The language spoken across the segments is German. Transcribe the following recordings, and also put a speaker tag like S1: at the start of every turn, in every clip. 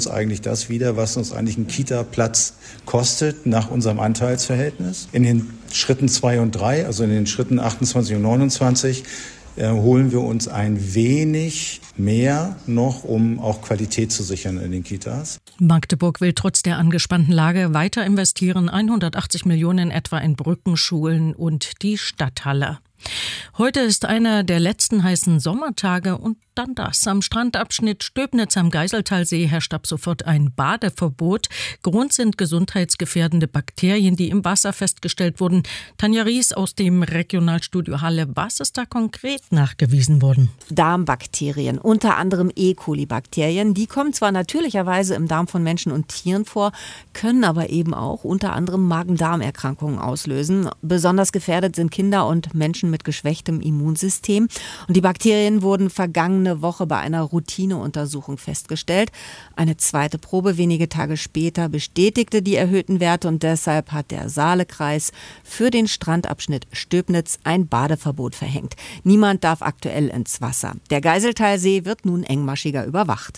S1: uns eigentlich das wieder, was uns eigentlich ein Kita-Platz kostet nach unserem Anteilsverhältnis. In den Schritten 2 und 3, also in den Schritten 28 und 29, holen wir uns ein wenig mehr noch, um auch Qualität zu sichern in den Kitas.
S2: Magdeburg will trotz der angespannten Lage weiter investieren, 180 Millionen etwa in Brücken, Schulen und die Stadthalle. Heute ist einer der letzten heißen Sommertage und dann das. Am Strandabschnitt Stöbnitz am Geiseltalsee herrscht ab sofort ein Badeverbot. Grund sind gesundheitsgefährdende Bakterien, die im Wasser festgestellt wurden. Tanja Ries aus dem Regionalstudio Halle. Was ist da konkret nachgewiesen worden?
S3: Darmbakterien, unter anderem E. coli-Bakterien. Die kommen zwar natürlicherweise im Darm von Menschen und Tieren vor, können aber eben auch unter anderem Magen-Darm-Erkrankungen auslösen. Besonders gefährdet sind Kinder und Menschen mit geschwächtem Immunsystem. Und die Bakterien wurden vergangene Woche bei einer Routineuntersuchung festgestellt. Eine zweite Probe wenige Tage später bestätigte die erhöhten Werte und deshalb hat der Saalekreis für den Strandabschnitt Stöbnitz ein Badeverbot verhängt. Niemand darf aktuell ins Wasser. Der Geiseltalsee wird nun engmaschiger überwacht.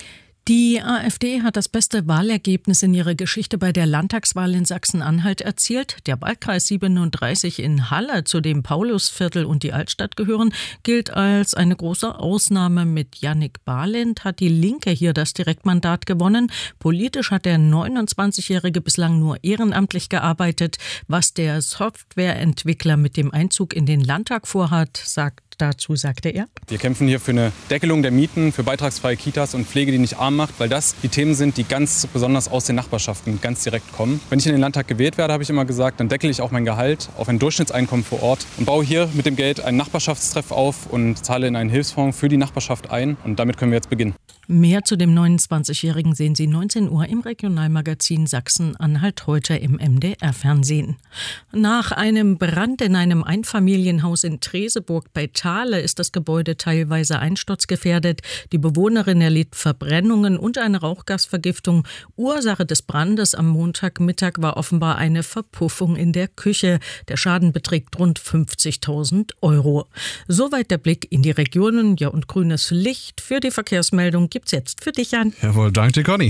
S2: Die AfD hat das beste Wahlergebnis in ihrer Geschichte bei der Landtagswahl in Sachsen-Anhalt erzielt. Der Wahlkreis 37 in Halle, zu dem Paulusviertel und die Altstadt gehören, gilt als eine große Ausnahme. Mit Jannik Balint hat die Linke hier das Direktmandat gewonnen. Politisch hat der 29-Jährige bislang nur ehrenamtlich gearbeitet. Was der Softwareentwickler mit dem Einzug in den Landtag vorhat, dazu sagte er:
S4: Wir kämpfen hier für eine Deckelung der Mieten, für beitragsfreie Kitas und Pflege, die nicht arm macht, weil das die Themen sind, die ganz besonders aus den Nachbarschaften ganz direkt kommen. Wenn ich in den Landtag gewählt werde, habe ich immer gesagt, dann deckel ich auch mein Gehalt auf ein Durchschnittseinkommen vor Ort und baue hier mit dem Geld einen Nachbarschaftstreff auf und zahle in einen Hilfsfonds für die Nachbarschaft ein. Und damit können wir jetzt beginnen.
S2: Mehr zu dem 29-Jährigen sehen Sie 19 Uhr im Regionalmagazin Sachsen-Anhalt heute im MDR-Fernsehen. Nach einem Brand in einem Einfamilienhaus in Treseburg bei Thale ist das Gebäude teilweise einsturzgefährdet. Die Bewohnerin erlitt Verbrennungen und eine Rauchgasvergiftung. Ursache des Brandes am Montagmittag war offenbar eine Verpuffung in der Küche. Der Schaden beträgt rund 50.000 €. Soweit der Blick in die Regionen. Ja, und grünes Licht für die Verkehrsmeldung gibt's jetzt für dich an.
S5: Jawohl, danke dir, Conny.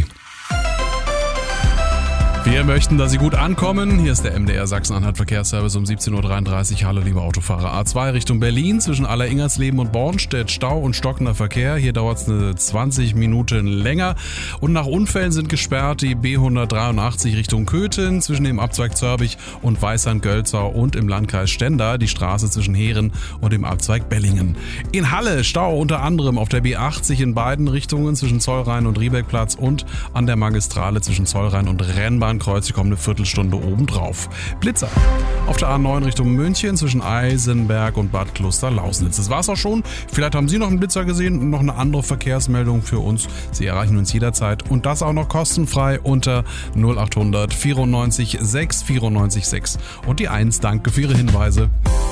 S5: Wir möchten, dass Sie gut ankommen. Hier ist der MDR Sachsen-Anhalt Verkehrsservice um 17.33 Uhr. Hallo, liebe Autofahrer. A2 Richtung Berlin zwischen Aller-Ingersleben und Bornstedt. Stau und stockender Verkehr. Hier dauert es eine 20 Minuten länger. Und nach Unfällen sind gesperrt die B183 Richtung Köthen zwischen dem Abzweig Zörbich und Weißand-Gölzau und im Landkreis Stendal die Straße zwischen Heeren und dem Abzweig Bellingen. In Halle Stau unter anderem auf der B80 in beiden Richtungen zwischen Zollrhein und Riebeckplatz und an der Magistrale zwischen Zollrhein und Rennbahnkreuz. Die kommt eine Viertelstunde obendrauf. Blitzer auf der A9 Richtung München zwischen Eisenberg und Bad Kloster-Lausnitz. Das war's auch schon. Vielleicht haben Sie noch einen Blitzer gesehen und noch eine andere Verkehrsmeldung für uns. Sie erreichen uns jederzeit und das auch noch kostenfrei unter 0800 94 6 94 6. Und die 1, danke für Ihre Hinweise.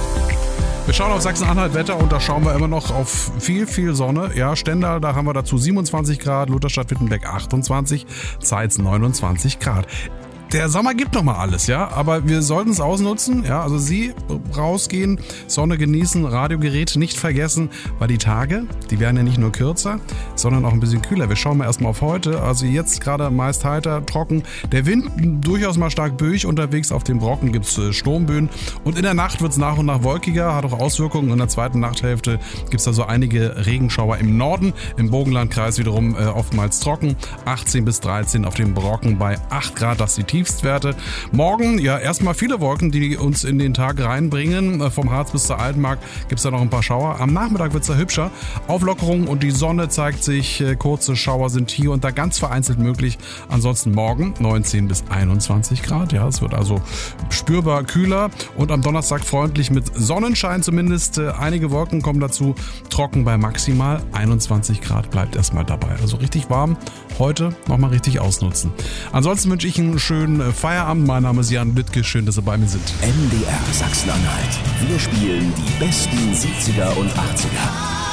S5: Wir schauen auf Sachsen-Anhalt Wetter und da schauen wir immer noch auf viel, viel Sonne. Ja, Stendal, da haben wir dazu 27 Grad, Lutherstadt-Wittenberg 28, Zeitz 29 Grad. Der Sommer gibt noch mal alles, ja, aber wir sollten es ausnutzen, ja, also Sie rausgehen, Sonne genießen, Radiogerät nicht vergessen, weil die Tage, die werden ja nicht nur kürzer, sondern auch ein bisschen kühler. Wir schauen mal erstmal auf heute, also jetzt gerade meist heiter, trocken, der Wind durchaus mal stark böig unterwegs, auf den Brocken gibt es Sturmböen und in der Nacht wird es nach und nach wolkiger, hat auch Auswirkungen, in der zweiten Nachthälfte gibt es da so einige Regenschauer im Norden, im Burgenlandkreis wiederum oftmals trocken, 18 bis 13 auf dem Brocken bei 8 Grad, das ist die Tiefstwerte. Morgen, ja, erstmal viele Wolken, die uns in den Tag reinbringen. Vom Harz bis zur Altmark gibt es da noch ein paar Schauer. Am Nachmittag wird es da hübscher. Auflockerung und die Sonne zeigt sich. Kurze Schauer sind hier und da ganz vereinzelt möglich. Ansonsten morgen 19 bis 21 Grad. Ja, es wird also spürbar kühler und am Donnerstag freundlich mit Sonnenschein zumindest. Einige Wolken kommen dazu. Trocken bei maximal 21 Grad. Bleibt erstmal dabei. Also richtig warm. Heute nochmal richtig ausnutzen. Ansonsten wünsche ich einen schönen Feierabend. Mein Name ist Jan Littke. Schön, dass Sie bei mir sind.
S6: MDR Sachsen-Anhalt. Wir spielen die besten 70er und 80er.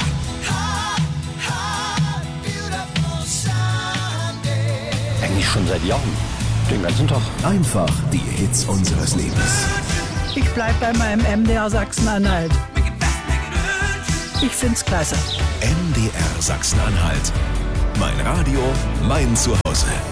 S7: Eigentlich schon seit Jahren. Den ganzen Tag.
S6: Einfach die Hits unseres Lebens.
S8: Ich bleib bei meinem MDR Sachsen-Anhalt. Ich find's klasse.
S6: MDR Sachsen-Anhalt. Mein Radio, mein Zuhause.